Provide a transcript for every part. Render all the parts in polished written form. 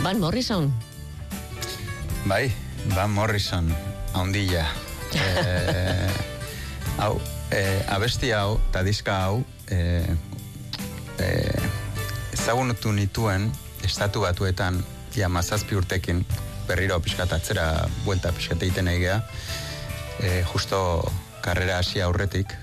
Van Morrison. Bai, Van Morrison, haundilla. Hau, abesti hau, eta diska hau, ezagunutu nituen, estatu batuetan, ja 17 urtekin, berriro pixkat atzera, buelta pixkat egiten egea, justo karrera hasi aurretik.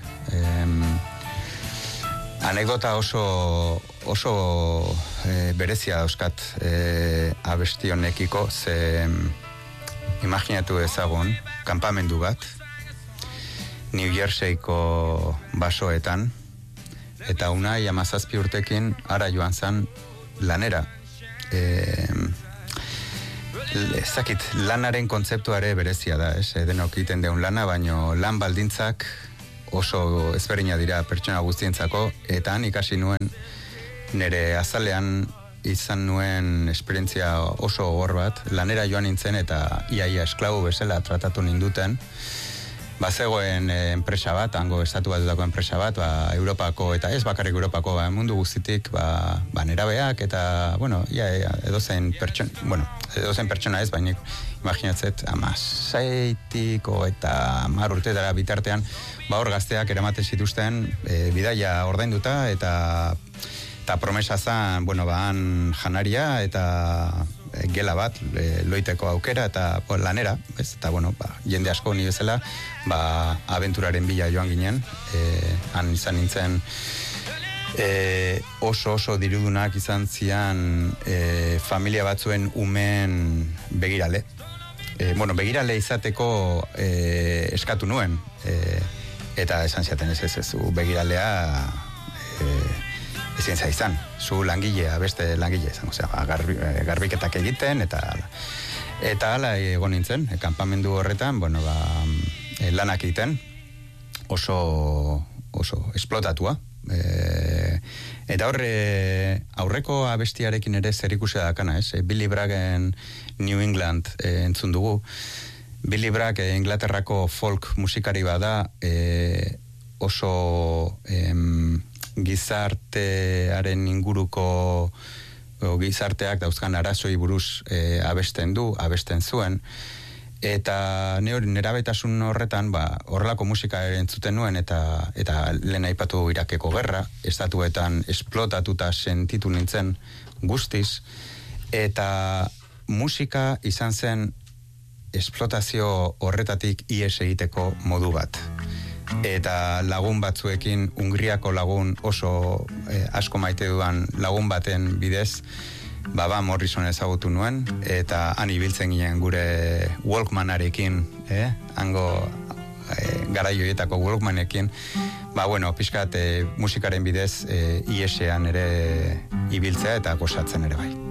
Anekdota oso berezia dauzkat abesti honekiko, ze imaginatu ezagun, kanpamendu bat, New Jerseyko basoetan, eta Unai 17 urtekin ara joan zan lanera. Ezakit, lanaren kontzeptuare berezia da, denok egiten deun lana, baino lan baldintzak oso ezberdina dira pertsona guztientzako, eta han ikasi nuen nire azalean izan nuen esperientzia oso gogor bat, lanera joan nintzen eta iaia esklabu bezala tratatu ninduten. Bazegoen enpresa bat, hango estatu batutako enpresa bat, Europako, eta ez bakarrik Europako, mundu guztitik, nerabeak, eta, edozein pertsona ez, baina imaginatzet, 16 eta 10 urtetara bitartean, hor gazteak eramaten zituzten, bidaia ordainduta, eta promesa zan, han janaria, eta gela bat, loiteko aukera, eta lanera, eta jende asko ni bezala, abenturaren bila joan ginen, han izan nintzen, oso dirudunak izan zian familia batzuen umeen begirale. Begirale izateko eskatu nuen, eta esan ziaten ez begiralea ezin zaizan, zu langilea, beste langilea izan, garbiketak egiten, eta hala egon nintzen, kanpamendu horretan, lanak egiten, oso esplotatua. Eta aurreko abestiarekin ere zer ikusia dakana, Billy Braggen New England entzun dugu. Billy Bragg Inglaterrako folk musikari bada, oso gizartearen inguruko gizarteak dauzkan arazoi buruz abesten zuen, eta nerabetasun horretan horrelako musika entzuten nuen, eta lehen aipatu Irakeko gerra, estatuetan esplotatuta sentitu nintzen guztiz, eta musika izan zen esplotazio horretatik ihes egiteko modu bat. Eta lagun batzuekin, Hungriako lagun oso asko maite duan lagun baten bidez, Van Morrison ezagutu nuen, eta han ibiltzen ginen gure Walkmanarekin, hango garaioietako Walkmanekin, pixkat musikaren bidez ihesean ere ibiltzea eta gozatzen ere bai.